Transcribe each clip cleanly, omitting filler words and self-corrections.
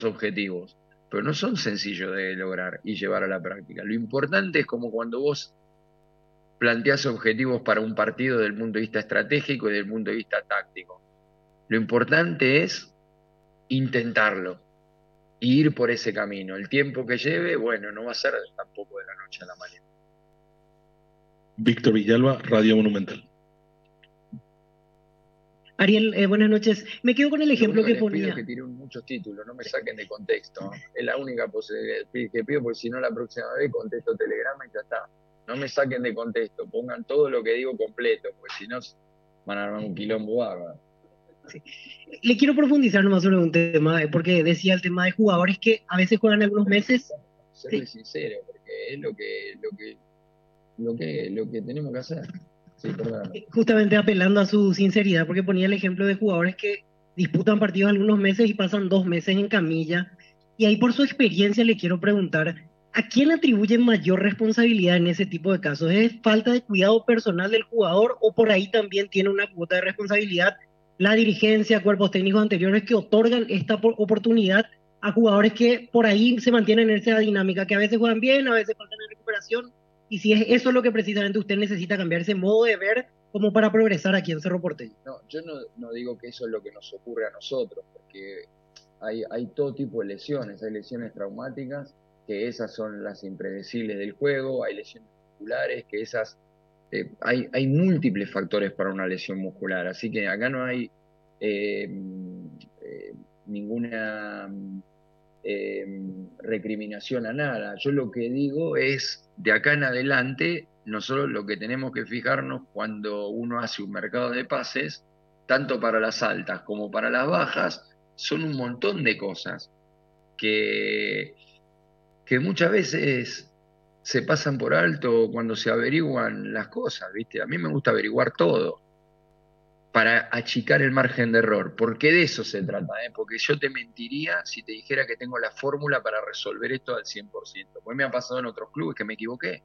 objetivos, pero no son sencillos de lograr y llevar a la práctica. Lo importante es como cuando vos planteás objetivos para un partido desde el punto de vista estratégico y desde el punto de vista táctico. Lo importante es intentarlo y ir por ese camino. El tiempo que lleve, bueno, no va a ser tampoco de la noche a la mañana. Víctor Villalba, Radio Monumental. Ariel, buenas noches. Me quedo con el ejemplo que les pido es ponía. que tiren muchos títulos, no me saquen de contexto. Es la única posibilidad que pido, porque si no la próxima vez contesto telegrama y ya está. No me saquen de contexto, pongan todo lo que digo completo, porque si no van a armar un quilombo bárbaro. Sí. Le quiero profundizar nomás sobre un tema, porque decía el tema de jugadores que a veces juegan algunos meses. Serle sincero, porque es lo que tenemos que hacer. Sí, perdón. Justamente apelando a su sinceridad, porque ponía el ejemplo de jugadores que disputan partidos algunos meses y pasan 2 meses en camilla. Y ahí por su experiencia le quiero preguntar, ¿a quién atribuye mayor responsabilidad en ese tipo de casos? ¿Es falta de cuidado personal del jugador o por ahí también tiene una cuota de responsabilidad la dirigencia, cuerpos técnicos anteriores que otorgan esta oportunidad a jugadores que por ahí se mantienen en esa dinámica, que a veces juegan bien, a veces faltan en recuperación? Y si es eso lo que precisamente usted necesita cambiar ese modo de ver como para progresar aquí en Cerro Porteño. No, yo no digo que eso es lo que nos ocurre a nosotros, porque hay todo tipo de lesiones, hay lesiones traumáticas, que esas son las impredecibles del juego, hay lesiones musculares, que esas, hay múltiples factores para una lesión muscular, así que acá no hay eh, ninguna recriminación a nada. Yo lo que digo es, de acá en adelante, nosotros lo que tenemos que fijarnos cuando uno hace un mercado de pases, tanto para las altas como para las bajas, son un montón de cosas que muchas veces se pasan por alto cuando se averiguan las cosas, ¿viste? A mí me gusta averiguar todo para achicar el margen de error, porque de eso se trata, ¿eh? Porque yo te mentiría si te dijera que tengo la fórmula para resolver esto al 100%, pues me ha pasado en otros clubes que me equivoqué.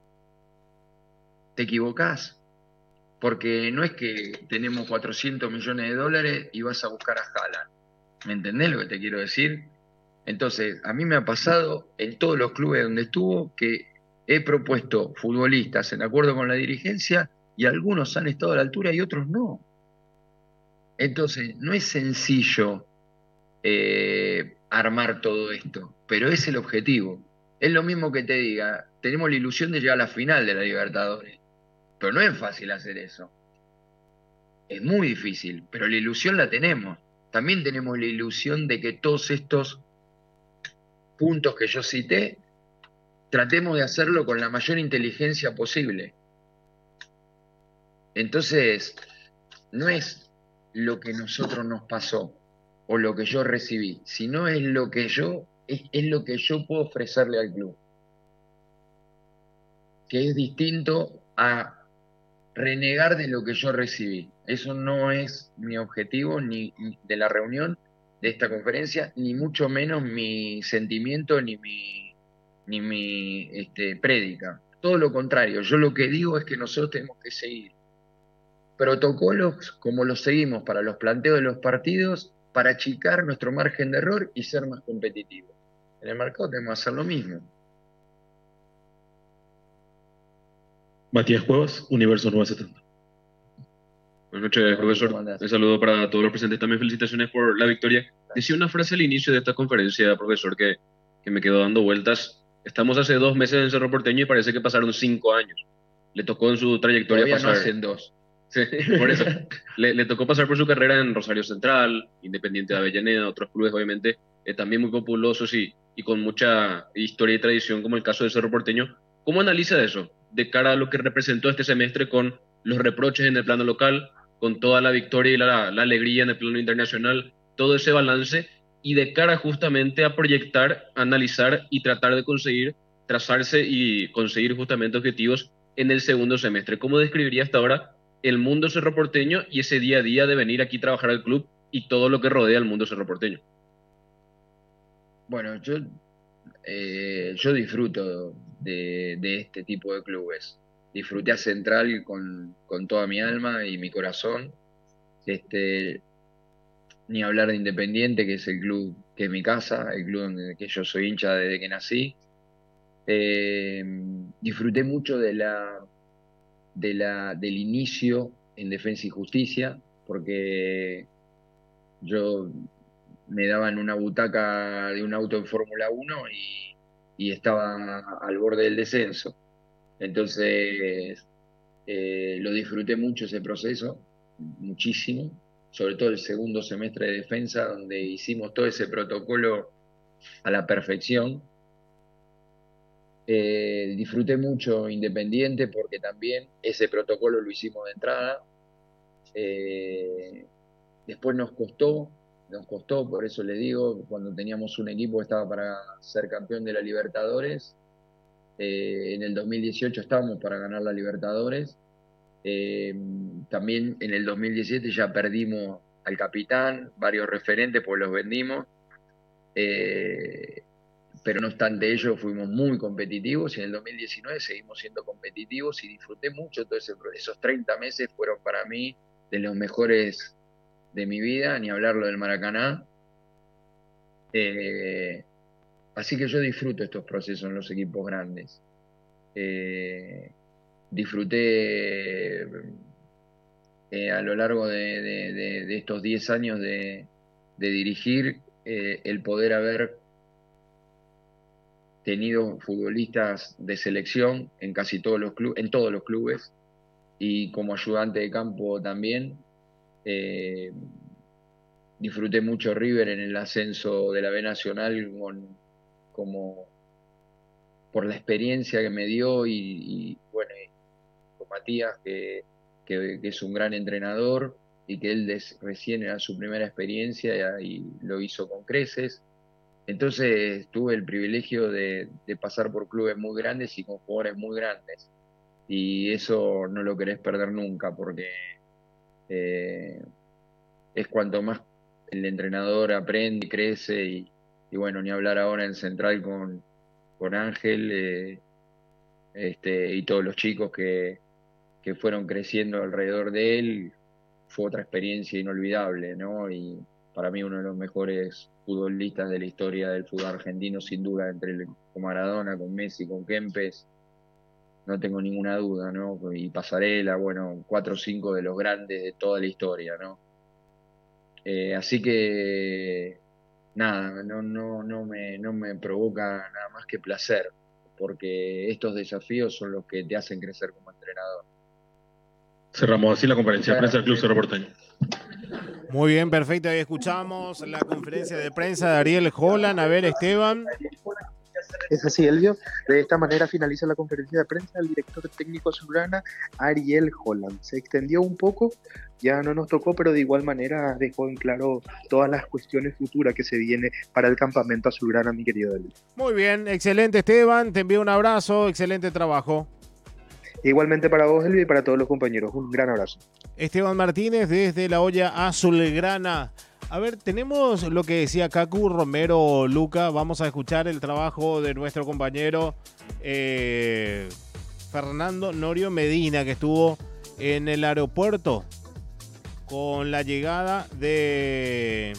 Te equivocás, porque no es que tenemos 400 millones de dólares y vas a buscar a Haaland, ¿me entendés lo que te quiero decir? Entonces, a mí me ha pasado en todos los clubes donde estuvo que he propuesto futbolistas en acuerdo con la dirigencia y algunos han estado a la altura y otros no. Entonces, no es sencillo armar todo esto, pero es el objetivo. Es lo mismo que te diga, tenemos la ilusión de llegar a la final de la Libertadores, pero no es fácil hacer eso. Es muy difícil, pero la ilusión la tenemos. También tenemos la ilusión de que todos estos puntos que yo cité, tratemos de hacerlo con la mayor inteligencia posible. Entonces, no es lo que nosotros nos pasó o lo que yo recibí, sino es lo que es lo que yo puedo ofrecerle al club, que es distinto a renegar de lo que yo recibí. Eso no es mi objetivo ni de la reunión de esta conferencia, ni mucho menos mi sentimiento ni mi prédica. Todo lo contrario, yo lo que digo es que nosotros tenemos que seguir protocolos como los seguimos para los planteos de los partidos para achicar nuestro margen de error y ser más competitivos. En el mercado tenemos que hacer lo mismo. Matías Cuevas, Universo 970. Buenas noches, profesor. Un saludo para todos los presentes. También felicitaciones por la victoria. Decía una frase al inicio de esta conferencia, profesor, que me quedó dando vueltas. Estamos hace 2 meses en Cerro Porteño y parece que pasaron 5 años. Le tocó en su trayectoria Todavía pasar... no hacen 2. Sí, por eso. Le tocó pasar por su carrera en Rosario Central, Independiente de Avellaneda, otros clubes obviamente también muy populosos y con mucha historia y tradición, como el caso de Cerro Porteño. ¿Cómo analiza eso de cara a lo que representó este semestre con los reproches en el plano local, con toda la victoria y la alegría en el plano internacional, todo ese balance, y de cara justamente a proyectar, analizar y tratar de conseguir, trazarse y conseguir justamente objetivos en el segundo semestre? ¿Cómo describiría hasta ahora el mundo cerroporteño y ese día a día de venir aquí a trabajar al club y todo lo que rodea al mundo cerroporteño? Bueno, yo disfruto de este tipo de clubes. Disfruté a Central con toda mi alma y mi corazón. Ni hablar de Independiente, que es el club que es mi casa, el club en el que yo soy hincha desde que nací. Disfruté mucho del inicio en Defensa y Justicia, porque yo me daban una butaca de un auto en Fórmula 1 y estaba al borde del descenso. Entonces, lo disfruté mucho ese proceso, muchísimo, sobre todo el segundo semestre de defensa, donde hicimos todo ese protocolo a la perfección. Disfruté mucho Independiente porque también ese protocolo lo hicimos de entrada. Después nos costó, por eso le digo, cuando teníamos un equipo que estaba para ser campeón de la Libertadores, en el 2018 estábamos para ganar la Libertadores. También en el 2017 ya perdimos al capitán, varios referentes, pues los vendimos. Pero no obstante ello fuimos muy competitivos y en el 2019 seguimos siendo competitivos y disfruté mucho todo esos 30 meses fueron para mí de los mejores de mi vida, ni hablarlo del Maracaná. Así que yo disfruto estos procesos en los equipos grandes. Disfruté a lo largo de estos 10 años de dirigir el poder haber tenido futbolistas de selección en casi todos los clubes, en todos los clubes, y como ayudante de campo también. Disfruté mucho River en el ascenso de la B Nacional como por la experiencia que me dio y bueno, con Matías que es un gran entrenador y que él recién era su primera experiencia y lo hizo con creces. Entonces tuve el privilegio de pasar por clubes muy grandes y con jugadores muy grandes. Y eso no lo querés perder nunca porque es cuanto más el entrenador aprende, crece y bueno, ni hablar ahora en Central con Ángel y todos los chicos que fueron creciendo alrededor de él. Fue otra experiencia inolvidable, ¿no? Y para mí uno de los mejores futbolistas de la historia del fútbol argentino, sin duda, con Maradona, con Messi, con Kempes, no tengo ninguna duda, ¿no? Y Pasarela, bueno, 4 o 5 de los grandes de toda la historia, ¿no? Así que nada, no me provoca nada más que placer, porque estos desafíos son los que te hacen crecer como entrenador. Cerramos así la conferencia de prensa del Club Cerro Porteño. Muy bien, perfecto. Ahí escuchamos la conferencia de prensa de Ariel Holland. A ver, Esteban. Es así, Elvio. De esta manera finaliza la conferencia de prensa del director técnico azulgrana, Ariel Holland. Se extendió un poco, ya no nos tocó, pero de igual manera dejó en claro todas las cuestiones futuras que se viene para el campamento azulgrana, mi querido Elvio. Muy bien, excelente, Esteban. Te envío un abrazo, excelente trabajo. Igualmente para vos, Elvio, y para todos los compañeros. Un gran abrazo. Esteban Martínez desde la olla azulgrana. A ver, tenemos lo que decía Cacu Romero Luca. Vamos a escuchar el trabajo de nuestro compañero Fernando Norio Medina, que estuvo en el aeropuerto con la llegada de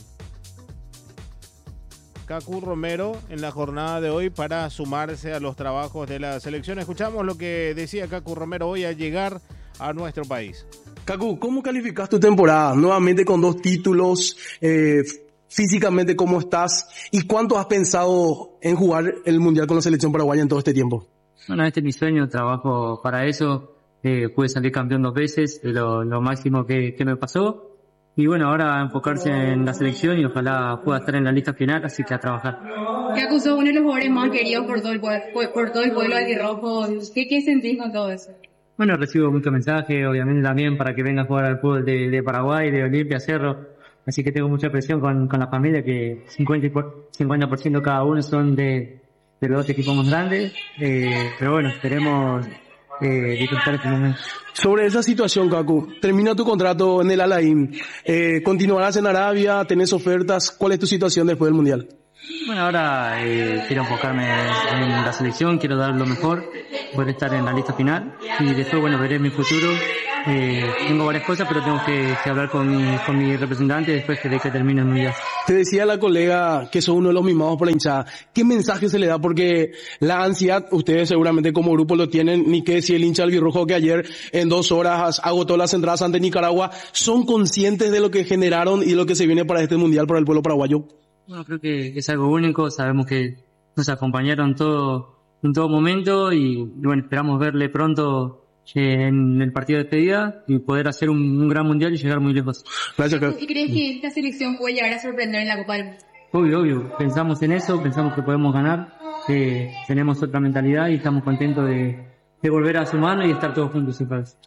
Cacu Romero en la jornada de hoy para sumarse a los trabajos de la selección. Escuchamos lo que decía Cacu Romero hoy al llegar a nuestro país. Cacu, ¿cómo calificas tu temporada? Nuevamente con 2 títulos, físicamente, ¿cómo estás? ¿Y cuánto has pensado en jugar el Mundial con la selección paraguaya en todo este tiempo? Bueno, este es mi sueño, trabajo para eso. Pude salir campeón 2 veces, lo máximo que me pasó. Y bueno, ahora enfocarse en la selección y ojalá pueda estar en la lista final, así que a trabajar. Cacu, sos uno de los jugadores más queridos por todo el pueblo albirrojo. ¿Qué sentís con todo eso? Bueno, recibo muchos mensajes, obviamente también para que venga a jugar al fútbol de Paraguay, de Olimpia, Cerro. Así que tengo mucha presión con la familia, que 50% cada uno son de los 2 equipos más grandes. Pero bueno, esperemos disfrutar este momento. Sobre esa situación, Cacu, termina tu contrato en el Al Ain. ¿Continuarás en Arabia? ¿Tenés ofertas? ¿Cuál es tu situación después del Mundial? Bueno, ahora quiero enfocarme en la selección, quiero dar lo mejor, poder estar en la lista final y después, bueno, veré mi futuro. Tengo varias cosas, pero tengo que hablar con mi representante después de que termine el mundial. Te decía la colega que sos uno de los mimados por la hinchada. ¿Qué mensaje se le da? Porque la ansiedad, ustedes seguramente como grupo lo tienen, ni que si el hincha albirrojo que ayer en 2 horas agotó las entradas ante Nicaragua, ¿son conscientes de lo que generaron y lo que se viene para este mundial para el pueblo paraguayo? Bueno, creo que es algo único, sabemos que nos acompañaron en todo momento y bueno, esperamos verle pronto en el partido de despedida y poder hacer un gran mundial y llegar muy lejos. Gracias, Carlos. ¿Y crees que esta selección puede llegar a sorprender en la Copa del Mundo? Obvio. Pensamos en eso, pensamos que podemos ganar, tenemos otra mentalidad y estamos contentos de volver a sumarnos y estar todos juntos.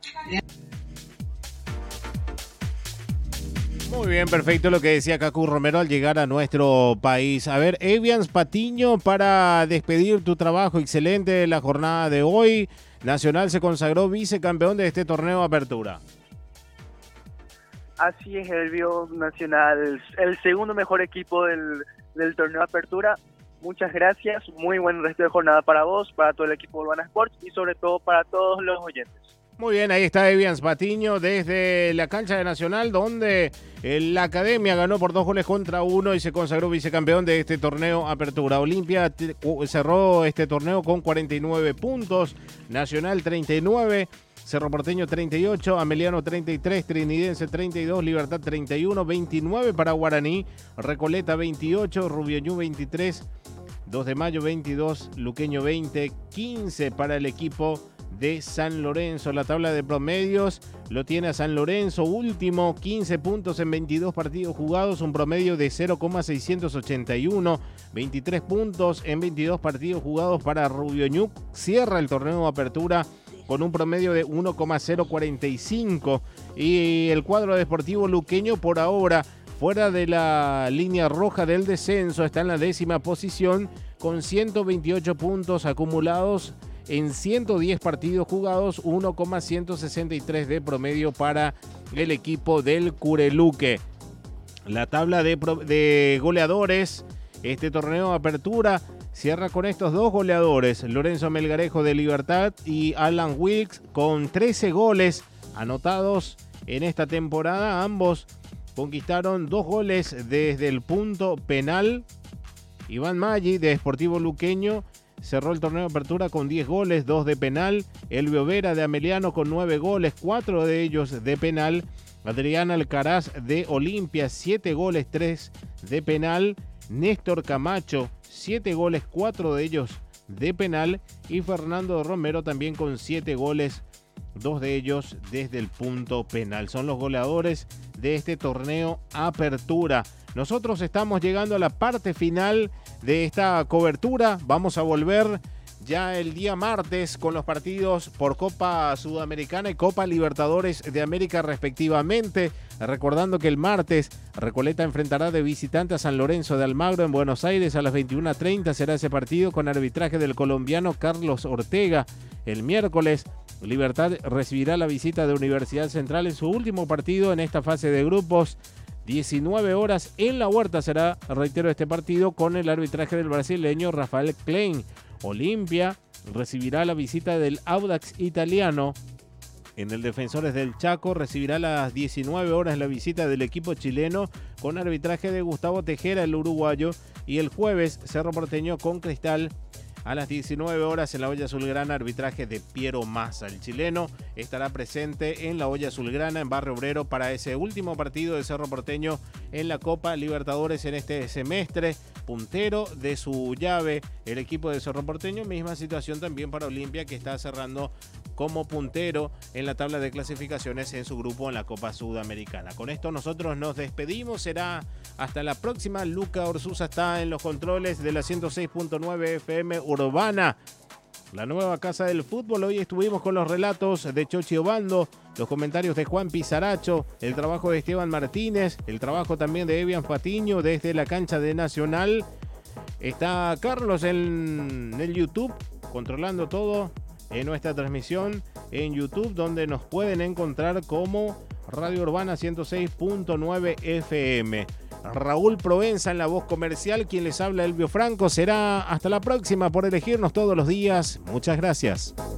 Muy bien, perfecto lo que decía Cacu Romero al llegar a nuestro país. A ver, Evians Patiño, para despedir tu trabajo excelente la jornada de hoy. Nacional se consagró vicecampeón de este torneo Apertura. Así es, Elvio. Nacional, el segundo mejor equipo del torneo Apertura. Muchas gracias, muy buen resto de jornada para vos, para todo el equipo Urbana Sports y sobre todo para todos los oyentes. Muy bien, ahí está Evians Patiño desde la cancha de Nacional, donde la Academia ganó por 2-1 y se consagró vicecampeón de este torneo Apertura. Olimpia cerró este torneo con 49 puntos, Nacional 39, Cerro Porteño 38, Ameliano 33, Trinidense 32, Libertad 31, 29 para Guaraní, Recoleta 28, Rubioñú 23, 2 de Mayo 22, Luqueño 20, 15 para el equipo de San Lorenzo. La tabla de promedios lo tiene a San Lorenzo último, 15 puntos en 22 partidos jugados, un promedio de 0,681, 23 puntos en 22 partidos jugados para Rubioñuc. Cierra el torneo Apertura con un promedio de 1,045 y el cuadro deportivo luqueño por ahora fuera de la línea roja del descenso, está en la 10ª posición con 128 puntos acumulados en 110 partidos jugados, 1,163 de promedio para el equipo del Cureluque. La tabla de goleadores, este torneo Apertura cierra con estos 2 goleadores, Lorenzo Melgarejo de Libertad y Alan Wilkes con 13 goles anotados en esta temporada. Ambos conquistaron 2 goles desde el punto penal. Iván Maggi de Sportivo Luqueño cerró el torneo de Apertura con 10 goles, 2 de penal. Elvio Vera de Ameliano con 9 goles, 4 de ellos de penal. Adrián Alcaraz de Olimpia, 7 goles, 3 de penal. Néstor Camacho, 7 goles, 4 de ellos de penal. Y Fernando Romero también con 7 goles, 2 de ellos desde el punto penal. Son los goleadores de este torneo Apertura. Nosotros estamos llegando a la parte final de esta cobertura. Vamos a volver ya el día martes con los partidos por Copa Sudamericana y Copa Libertadores de América respectivamente. Recordando que el martes Recoleta enfrentará de visitante a San Lorenzo de Almagro en Buenos Aires a las 21:30. Será ese partido con arbitraje del colombiano Carlos Ortega. El miércoles Libertad recibirá la visita de Universidad Central en su último partido en esta fase de grupos. 19 horas en la Huerta será, reitero, este partido con el arbitraje del brasileño Rafael Klein. Olimpia recibirá la visita del Audax italiano. En el Defensores del Chaco recibirá a las 19 horas la visita del equipo chileno con arbitraje de Gustavo Tejera, el uruguayo. Y el jueves Cerro Porteño con Cristal a las 19 horas en la Olla Azulgrana, arbitraje de Piero Massa. El chileno estará presente en la Olla Azulgrana en Barrio Obrero para ese último partido de Cerro Porteño en la Copa Libertadores en este semestre. Puntero de su llave el equipo de Cerro Porteño, misma situación también para Olimpia, que está cerrando como puntero en la tabla de clasificaciones en su grupo en la Copa Sudamericana. Con esto nosotros nos despedimos, será hasta la próxima. Luca Orsuza está en los controles de la 106.9 FM Urbana, la nueva casa del fútbol. Hoy estuvimos con los relatos de Chochi Obando, los comentarios de Juan Pizaracho, el trabajo de Esteban Martínez, el trabajo también de Evian Patiño desde la cancha de Nacional. Está Carlos en el YouTube controlando todo en nuestra transmisión en YouTube, donde nos pueden encontrar como Radio Urbana 106.9 FM. Raúl Provenza en la voz comercial, quien les habla Elvio Franco. Será hasta la próxima por elegirnos todos los días. Muchas gracias.